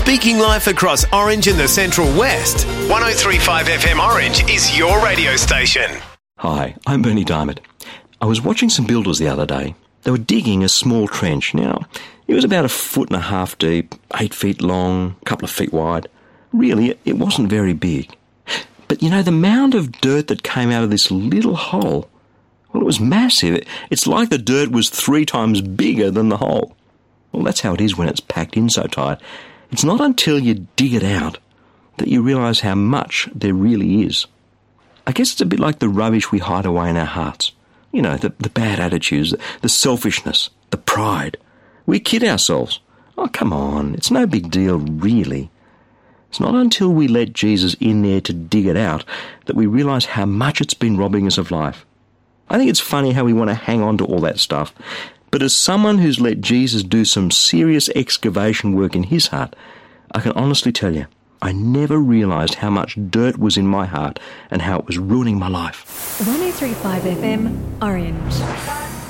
Speaking life across Orange and the Central West, 103.5 FM Orange is your radio station. Hi, I'm Bernie Diamond. I was watching some builders the other day. They were digging a small trench. Now, it was about 1.5 feet deep, 8 feet long, a couple of feet wide. Really, it wasn't very big. But you know, the mound of dirt that came out of this little hole, well, it was massive. It's like the dirt was 3 times bigger than the hole. Well, that's how it is when it's packed in so tight. It's not until you dig it out that you realise how much there really is. I guess it's a bit like the rubbish we hide away in our hearts. You know, the bad attitudes, the selfishness, the pride. We kid ourselves. Oh, come on, it's no big deal, really. It's not until we let Jesus in there to dig it out that we realise how much it's been robbing us of life. I think it's funny how we want to hang on to all that stuff. But as someone who's let Jesus do some serious excavation work in his heart, I can honestly tell you, I never realised how much dirt was in my heart and how it was ruining my life. 103.5 FM Orange.